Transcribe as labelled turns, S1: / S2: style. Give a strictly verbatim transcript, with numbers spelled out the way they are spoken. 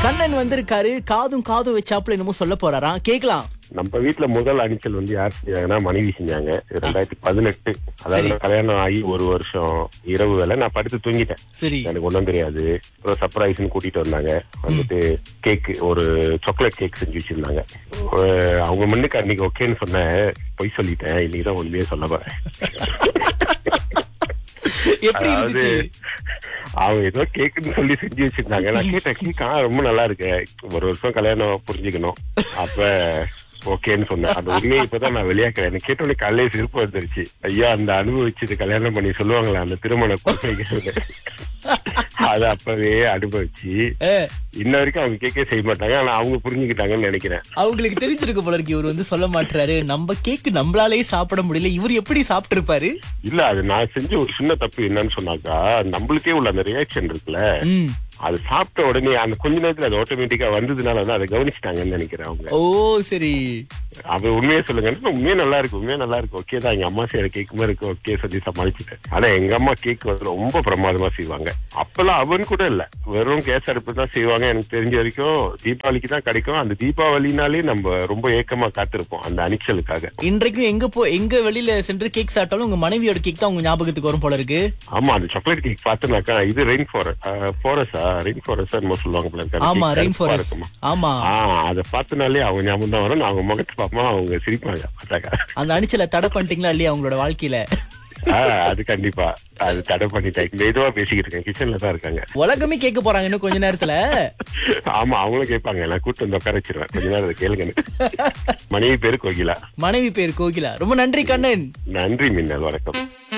S1: கண்ணன் வந்திருக்காரு. காதும் காதும் வச்சாப்புல என்னமோ சொல்ல போறாராம், கேக்கலாம்.
S2: நம்ம வீட்டுல முதல் அணிச்சல் வந்து யார் செஞ்சாங்கன்னா மனைவி செஞ்சாங்க. ரெண்டாயிரத்தி பதினெட்டு அதாவது கல்யாணம் ஆகி ஒரு வருஷம் இரவு வேலை நான் படுத்து தூங்கிட்டேன்.
S1: சரி,
S2: எனக்கு ஒன்றும் தெரியாது. அப்புறம் சர்ப்ரைஸ்ன்னு கூட்டிட்டு வந்தாங்க. வந்துட்டு கேக், ஒரு சாக்லேட் கேக் செஞ்சு வச்சிருந்தாங்க. அவங்க முன்னுக்கு அன்னைக்கு ஓகேன்னு சொன்னேன், பொய் சொல்லிட்டேன். இன்னைக்குதான் உண்மையே சொல்ல போறேன். அதாவது அவங்க ஏதோ கேக்குன்னு சொல்லி செஞ்சு வச்சிருந்தாங்க. நான் கேட்டேன், கேக்கா ரொம்ப நல்லா இருக்கு, ஒரு வருஷம் கல்யாணம் புரிஞ்சுக்கணும். அப்ப ஓகேன்னு சொன்னேன். அந்த உண்மையை இப்பதான் நான் வெளியாக்குறேன். எனக்கு கேட்டோடனே காலையில சிரிப்பு வந்துருச்சு. ஐயா, அந்த அனுபவிச்சது கல்யாணம் பண்ணி சொல்லுவாங்களா அந்த திருமண குழந்தைங்க, அது அப்பவே அனுபவிச்சு இன்ன வரைக்கும் அவங்க கேக்கே செய்ய மாட்டாங்க. ஆனா அவங்க புரிஞ்சுக்கிட்டாங்கன்னு நினைக்கிறேன்.
S1: அவங்களுக்கு தெரிஞ்சிருக்க போல இருக்கு, இவர் வந்து சொல்ல மாட்டாரு. நம்ம கேக்கு நம்மளாலே சாப்பிட முடியல, இவர் எப்படி சாப்பிட்டு இருப்பாரு?
S2: இல்ல, அது நான் செஞ்ச ஒரு சின்ன தப்பு என்னன்னு சொன்னாக்கா, நம்மளுக்கே உள்ள அந்த ரியாக்ஷன் இருக்குல்ல, அது சாப்பிட்ட உடனே அந்த கொஞ்ச நேரத்துல அது ஆட்டோமேட்டிக்கா வந்ததுனால வந்து அதை கவனிச்சுட்டாங்கன்னு நினைக்கிறேன் அவங்க.
S1: ஓ சரி,
S2: அது உண்மையே சொல்லுங்க. உண்மையே நல்லா இருக்கு, உண்மையே நல்லா இருக்கு, ஓகே தான். எங்க அம்மா செய்யற கேக் மாதிரி இருக்கு, ஓகே சொல்லி சமாளிச்சுட்டேன். ஆனா எங்க அம்மா கேக் வந்து ரொம்ப பிரமாதமா செய்வாங்க. அப்பெல்லாம் அவன் கூட இல்ல, வெறும் கேஸ் அடுப்பு தான் செய்வாங்க. எனக்கு தெரிஞ்ச வரைக்கும் தீபாவளிக்கு தான் கிடைக்கும். அந்த தீபாவளினாலே நம்ம ரொம்ப ஏக்கமா காத்திருப்போம் அந்த அணிச்சலுக்காக.
S1: இன்றைக்கும் எங்க போ எங்க வெளியில சென்று கேக் சாப்பிட்டாலும் உங்க மனைவியோட கேக் தான் உங்க ஞாபகத்துக்கு வரும் போல இருக்கு.
S2: ஆமா, அந்த சாக்லேட் கேக் பார்த்தனாக்கா, இது ரெயின் ஃபாரஸ்ட் ஃபாரஸ்டா ரெயின் ஃபாரஸ்ட் சொல்லுவாங்க போல இருக்கு.
S1: ஆமா, ரெயின் ஃபாரஸ்ட். ஆமா,
S2: அத பார்த்தனாலே அவங்க ஞாபகம் தான் வரும். அவங்க முகத்தை பாப்பா அவங்க சிரிப்பாங்க பார்த்தாக்கா.
S1: அந்த அணிச்சல தடை பண்ணிட்டீங்களா இல்லையா அவங்களோட வாழ்க்கையில?
S2: அது கண்டிப்பா, அது தடை பண்ணிட்டேன். மெதுவா பேசிக்கிட்டு இருக்கேன், கிச்சன்ல தான் இருக்காங்க.
S1: உலகமே கேட்க போறாங்க இன்னும் கொஞ்ச நேரத்துல. ஆமா,
S2: அவங்களும் கேட்பாங்க. நான் கூட்டு வந்து உட்கார வச்சிருவேன், கொஞ்ச நேரம் கேளுங்க. மனைவி பேரு கோகிலா.
S1: மனைவி பேரு கோகிலா. ரொம்ப நன்றி கண்ணன்.
S2: நன்றி மின்னல், வணக்கம்.